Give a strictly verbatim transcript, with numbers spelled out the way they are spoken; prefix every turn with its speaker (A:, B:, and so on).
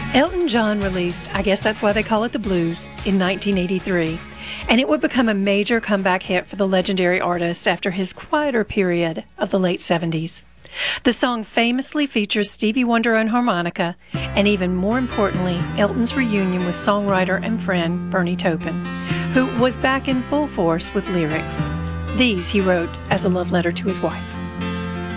A: Elton John released I Guess That's Why They Call It the Blues in nineteen eighty-three, and it would become a major comeback hit for the legendary artist after his quieter period of the late seventies. The song famously features Stevie Wonder on harmonica, and even more importantly, Elton's reunion with songwriter and friend Bernie Taupin, who was back in full force with lyrics. These he wrote as a love letter to his wife.